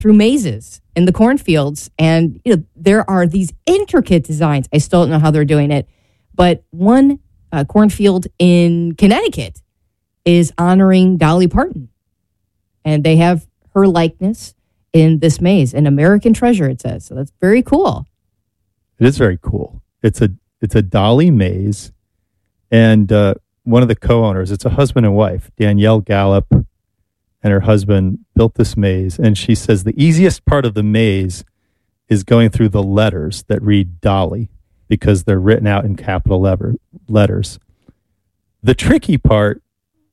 through mazes in the cornfields. And there are these intricate designs. I still don't know how they're doing it. But one cornfield in Connecticut is honoring Dolly Parton. And they have her likeness in this maze, an American treasure, it says. So that's very cool. It is very cool. It's a Dolly maze. And one of the co-owners, it's a husband and wife, Danielle Gallup and her husband built this maze. And she says the easiest part of the maze is going through the letters that read Dolly because they're written out in capital letters. The tricky part,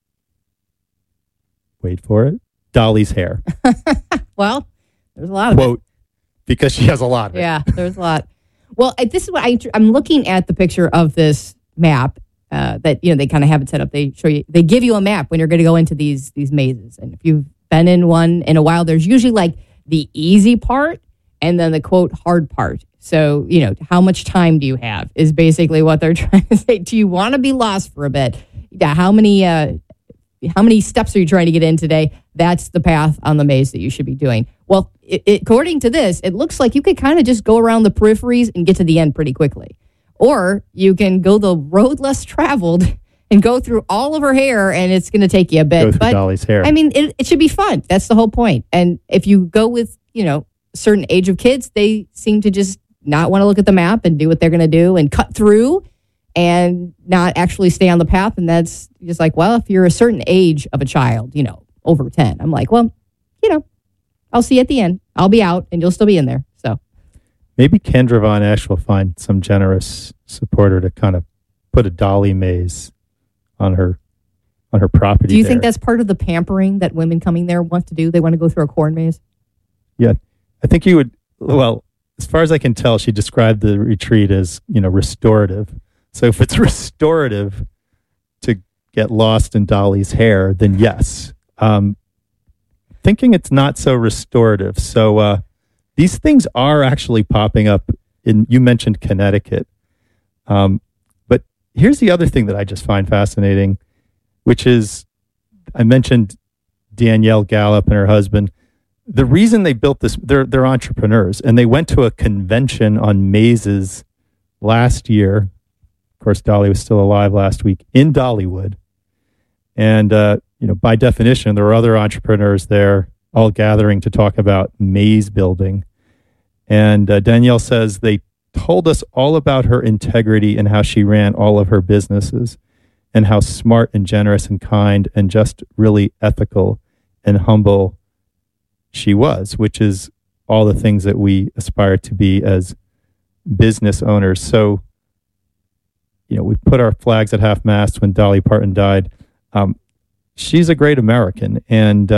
wait for it, Dolly's hair. Well, there's a lot of it. Because she has a lot of it. Yeah, there's a lot. Well, this is what I'm looking at the picture of this map that they kind of have it set up. They show you, they give you a map when you're going to go into these mazes. And if you've been in one in a while, there's usually like the easy part and then the quote hard part. So, how much time do you have is basically what they're trying to say. Do you want to be lost for a bit? Yeah. How many steps are you trying to get in today? That's the path on the maze that you should be doing. Well, according to this, it looks like you could kind of just go around the peripheries and get to the end pretty quickly. Or you can go the road less traveled and go through all of her hair, and it's going to take you a bit. Go through Dolly's hair. I mean, it should be fun. That's the whole point. And if you go with, a certain age of kids, they seem to just not want to look at the map and do what they're going to do and cut through and not actually stay on the path. And that's just like, well, if you're a certain age of a child, over 10, I'm like, well, I'll see you at the end. I'll be out and you'll still be in there. So maybe Kendra Von Esch will find some generous supporter to kind of put a Dolly maze on her property. Do you think that's part of the pampering that women coming there want to do? They want to go through a corn maze? Yeah. I think you would, well, as far as I can tell, she described the retreat as, restorative. So if it's restorative to get lost in Dolly's hair, then yes. Thinking it's not so restorative. So these things are actually popping up you mentioned Connecticut. But here's the other thing that I just find fascinating, which is I mentioned Danielle Gallup and her husband. The reason they built this, they're entrepreneurs, and they went to a convention on mazes last year. Of course, Dolly was still alive last week in Dollywood. And, by definition, there were other entrepreneurs there all gathering to talk about maze building. And Danielle says they told us all about her integrity and how she ran all of her businesses and how smart and generous and kind and just really ethical and humble she was, which is all the things that we aspire to be as business owners. So, we put our flags at half-mast when Dolly Parton died. She's a great American. And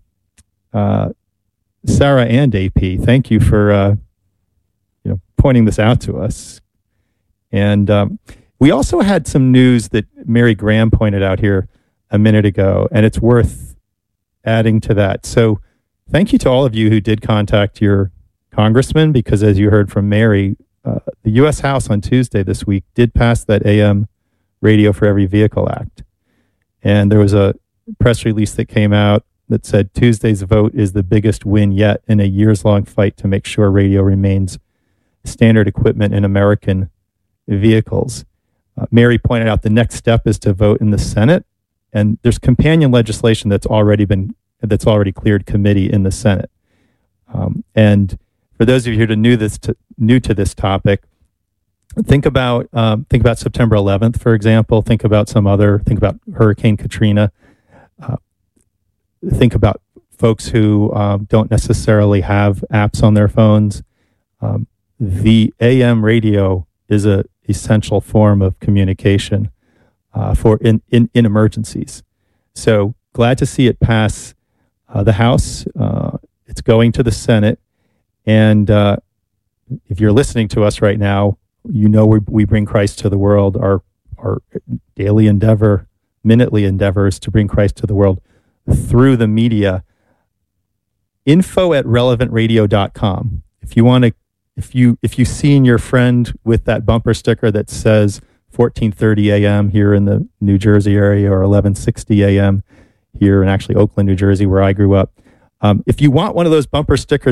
Sarah and AP, thank you for pointing this out to us. And we also had some news that Mary Graham pointed out here a minute ago, and it's worth adding to that. So thank you to all of you who did contact your congressman, because as you heard from Mary, the U.S. House on Tuesday this week did pass that AM Radio for Every Vehicle Act. And there was a press release that came out that said Tuesday's vote is the biggest win yet in a years-long fight to make sure radio remains standard equipment in American vehicles. Mary pointed out the next step is to vote in the Senate, and there's companion legislation that's already cleared committee in the Senate. And for those of you who are new to this topic, think about September 11th, for example. Think about Hurricane Katrina. Think about folks who don't necessarily have apps on their phones. The AM radio is an essential form of communication for in emergencies. So glad to see it pass the House. It's going to the Senate. And if you're listening to us right now, we bring Christ to the world. Our daily endeavor, minutely endeavor is to bring Christ to the world through the media. info@relevantradio.com. If you seen your friend with that bumper sticker that says 1430 a.m. here in the New Jersey area or 1160 a.m. here in actually Oakland, New Jersey, where I grew up, If you want one of those bumper stickers